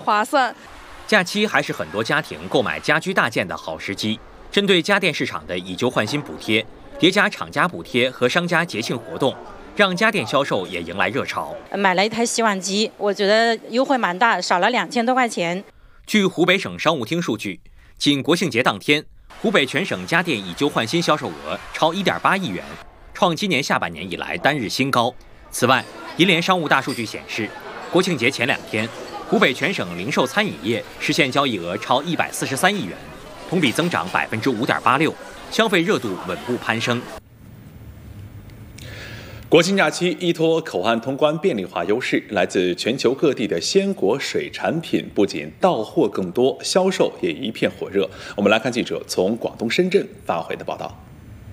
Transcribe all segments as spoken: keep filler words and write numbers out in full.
划算。 假期还是很多家庭购买家居大件的好时机。针对家电市场的以旧换新补贴，叠加厂家补贴和商家节庆活动，让家电销售也迎来热潮。 买了一台洗碗机，我觉得优惠蛮大，少了两千多块钱。 据湖北省商务厅数据，仅国庆节当天，湖北全省家电以旧换新销售额超 一点八亿元，创今年下半年以来单日新高。此外，银联商务大数据显示，国庆节前两天，湖北全省零售餐饮业实现交易额超一百四十三亿元，同比增长百分之五点八六，消费热度稳步攀升。 国庆假期依托口岸通关便利化优势，来自全球各地的鲜果水产品不仅到货更多，销售也一片火热。我们来看记者从广东深圳发回的报道。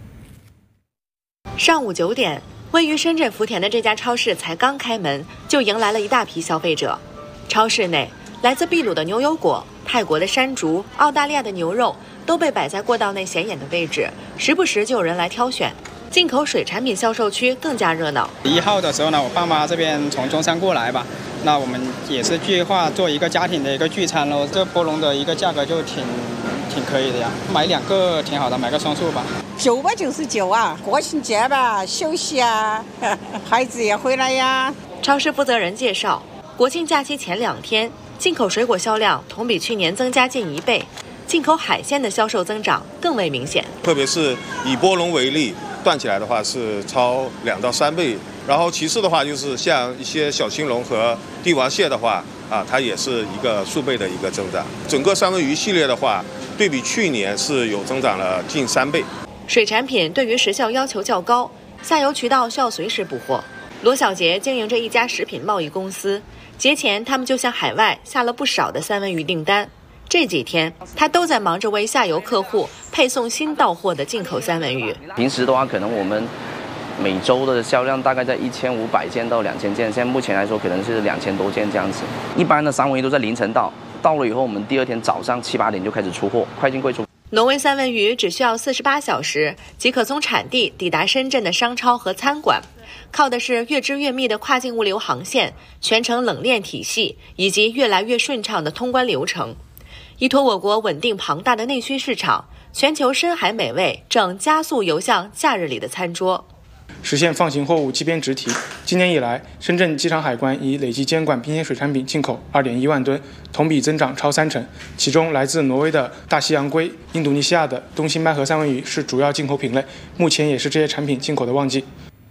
上午九点，位于深圳福田的这家超市才刚开门，就迎来了一大批消费者。超市内，来自秘鲁的牛油果、泰国的山竹、澳大利亚的牛肉都被摆在过道内显眼的位置，时不时就有人来挑选。进口水产品销售区更加热闹。 一号的时候呢，我爸妈这边从中山过来吧，那我们也是计划做一个家庭的一个聚餐喽。这波龙的一个价格就挺挺可以的呀，买两个挺好的，买个双数吧。 九百九十九啊，国庆节吧，休息啊，孩子也回来呀。 超市负责人介绍，国庆假期前两天，进口水果销量同比去年增加近一倍，进口海鲜的销售增长更为明显。 特别是以波龙为例，断起来的话是超两到三倍，然后其次的话就是像一些小青龙和帝王蟹的话啊，它也是一个数倍的一个增长。整个三文鱼系列的话，对比去年是有增长了近三倍。 水产品对于时效要求较高，下游渠道需要随时补货。罗小杰经营着一家食品贸易公司，节前他们就向海外下了不少的三文鱼订单。这几天他都在忙着为下游客户配送新到货的进口三文鱼。 平时的话，可能我们每周的销量大概在一千五百件到两千件，现在目前来说可能是两千多件这样子。一般的三文鱼都在凌晨到，到了以后我们第二天早上七八点就开始出货，快进快出。 挪威三文鱼只需要四十八小时即可从产地抵达深圳的商超和餐馆，靠的是越织越密的跨境物流航线、全程冷链体系以及越来越顺畅的通关流程。依托我国稳定庞大的内需市场，全球深海美味正加速游向假日里的餐桌。 实现放行货物基边直提。今年以来，深圳机场海关已累计监管冰鲜水产品进口 二点一万吨，同比增长超三成。其中，来自挪威的大西洋龟、印度尼西亚的东星麦河三文鱼是主要进口品类，目前也是这些产品进口的旺季。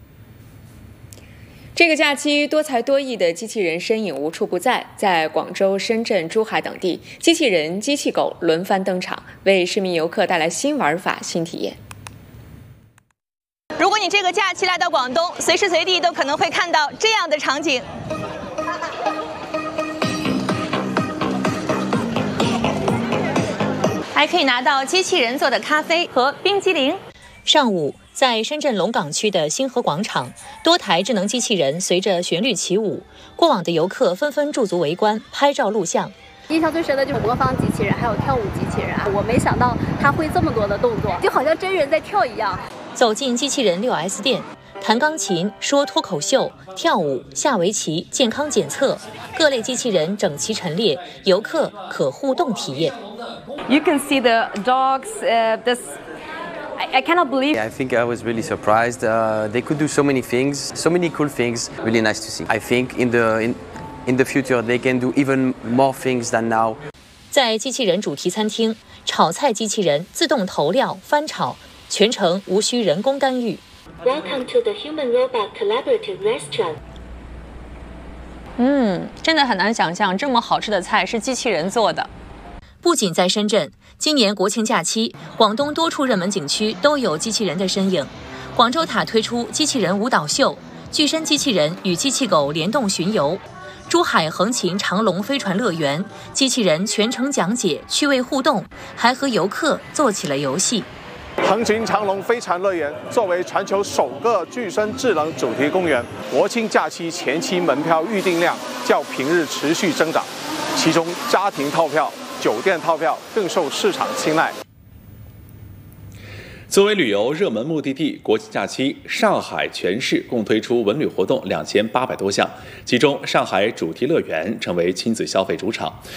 这个假期，多才多艺的机器人身影无处不在，在广州、深圳、珠海等地，机器人、机器狗轮番登场，为市民游客带来新玩法、新体验。 如果你这个假期来到广东，随时随地都可能会看到这样的场景。还可以拿到机器人做的咖啡和冰激凌。 上午，在深圳龙岗区的星河广场，多台智能机器人随着旋律起舞，过往的游客纷纷驻足围观、拍照录像。 印象最深的就是模仿机器人，还有跳舞机器人啊！我没想到他会这么多的动作，就好像真人在跳一样。 走进机器人 六 S 店，弹钢琴、说脱口秀、跳舞、下围棋、健康检测，各类机器人整齐陈列，游客可互动体验。 You can see the dogs, uh, this. I, I cannot believe. I think I was really surprised. Uh, they could do so many things, so many cool things. Really nice to see. I think in the in, in the future they can do even more things than now. 在机器人主题餐厅，炒菜机器人自动投料、翻炒，全程无需人工干预。 Welcome to the Human Robot Collaborative Restaurant. 嗯，真的很难想象这么好吃的菜是机器人做的。 不仅在深圳，今年国庆假期，广东多处热门景区都有机器人的身影。广州塔推出机器人舞蹈秀，巨身机器人与机器狗联动巡游。珠海横琴长龙飞船乐园，机器人全程讲解，趣味互动，还和游客做起了游戏。 横琴长龙飞船乐园作为全球首个具身智能主题公园，国庆假期前期门票预订量较平日持续增长，其中家庭套票、酒店套票更受市场青睐。 作为旅游热门目的地，国庆假期上海全市共推出文旅活动两千八百多项，其中上海主题乐园成为亲子消费主场。